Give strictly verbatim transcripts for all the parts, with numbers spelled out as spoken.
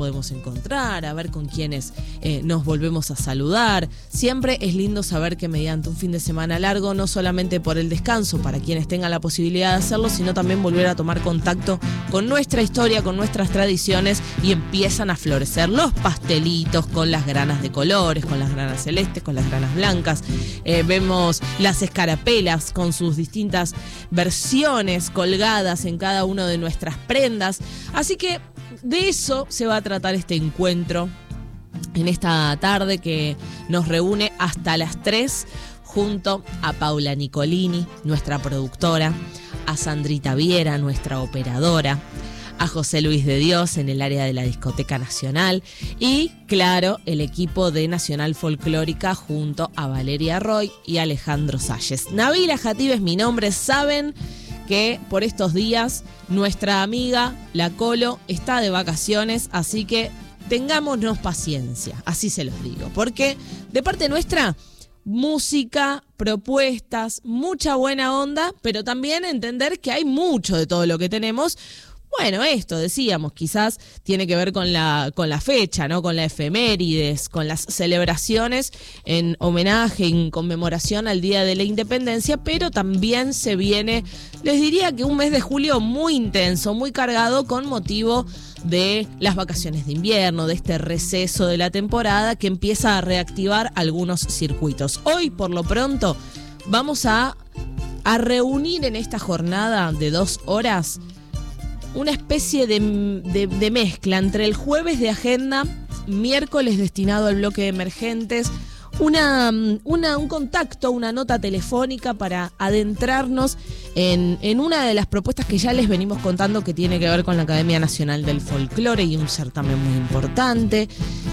podemos encontrar, a ver con quiénes eh, nos volvemos a saludar. Siempre es lindo saber que mediante un fin de semana largo, no solamente por el descanso, para quienes tengan la posibilidad de hacerlo, sino también volver a tomar contacto con nuestra historia, con nuestras tradiciones, y empiezan a florecer los pastelitos con las granas de colores, con las granas celestes, con las granas blancas. Eh, vemos las escarapelas con sus distintas versiones colgadas en cada una de nuestras prendas. Así que de eso se va a tratar este encuentro en esta tarde que nos reúne hasta las tres, junto a Paula Nicolini, nuestra productora, a Sandrita Viera, nuestra operadora, a José Luis de Dios en el área de la Discoteca Nacional y, claro, el equipo de Nacional Folclórica junto a Valeria Roy y Alejandro Salles. Nabila Jatib es mi nombre. Saben que por estos días nuestra amiga, la Colo, está de vacaciones, así que tengámonos paciencia, así se los digo, porque de parte nuestra, música, propuestas, mucha buena onda, pero también entender que hay mucho de todo lo que tenemos. Bueno, esto decíamos, quizás tiene que ver con la, con la fecha, ¿no? Con la efemérides, con las celebraciones en homenaje, en conmemoración al Día de la Independencia, pero también se viene, les diría que un mes de julio muy intenso, muy cargado con motivo de las vacaciones de invierno, de este receso de la temporada que empieza a reactivar algunos circuitos. Hoy, por lo pronto, vamos a, a reunir en esta jornada de dos horas una especie de, de, de mezcla entre el jueves de agenda, miércoles destinado al bloque de emergentes, una, una, un contacto, una nota telefónica para adentrarnos en, en una de las propuestas que ya les venimos contando que tiene que ver con la Academia Nacional del Folclore y un certamen muy importante.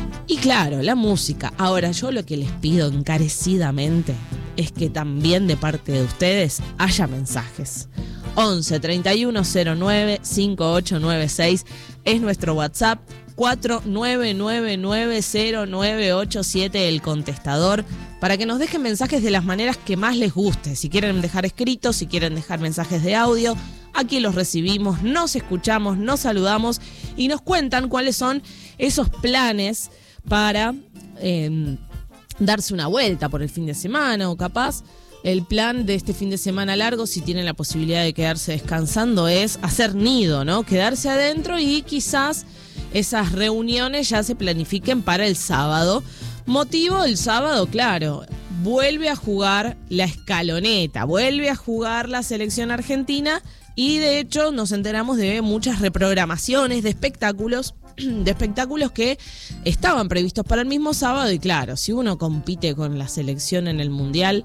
Y claro, la música. Ahora, yo lo que les pido encarecidamente es que también de parte de ustedes haya mensajes. once treinta y uno cero nueve cincuenta y ocho noventa y seis es nuestro WhatsApp, cuatro nueve nueve nueve cero nueve ocho siete el contestador, para que nos dejen mensajes de las maneras que más les guste. Si quieren dejar escritos, si quieren dejar mensajes de audio, aquí los recibimos, nos escuchamos, nos saludamos y nos cuentan cuáles son esos planes para eh, darse una vuelta por el fin de semana, o capaz el plan de este fin de semana largo, si tienen la posibilidad de quedarse descansando, es hacer nido, ¿no? Quedarse adentro y quizás esas reuniones ya se planifiquen para el sábado. Motivo, el sábado, claro, vuelve a jugar la escaloneta, vuelve a jugar la selección argentina y de hecho nos enteramos de muchas reprogramaciones de espectáculos, de espectáculos que estaban previstos para el mismo sábado y claro, si uno compite con la selección en el Mundial,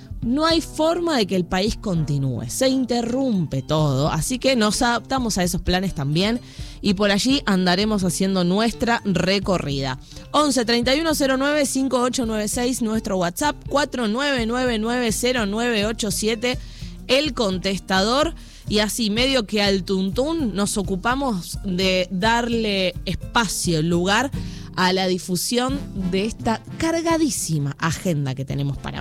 no hay forma de que el país continúe, se interrumpe todo, así que nos adaptamos a esos planes también y por allí andaremos haciendo nuestra recorrida. once treinta y uno cero nueve cincuenta y ocho noventa y seis, nuestro WhatsApp, cuatro nueve nueve nueve cero nueve ocho siete, el contestador, y así medio que al tuntún nos ocupamos de darle espacio, lugar a la difusión de esta cargadísima agenda que tenemos para